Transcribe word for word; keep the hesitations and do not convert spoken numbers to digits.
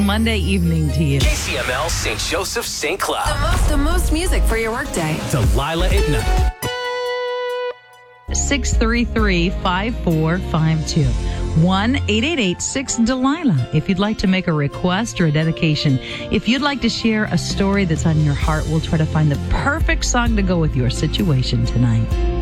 Monday evening to you. K C M L Saint Joseph Saint Cloud. The most, the most music for your workday. Delilah at night. six three three, five four five two. one eight eight eight six Delilah. If you'd like to make a request or a dedication, if you'd like to share a story that's on your heart, we'll try to find the perfect song to go with your situation tonight.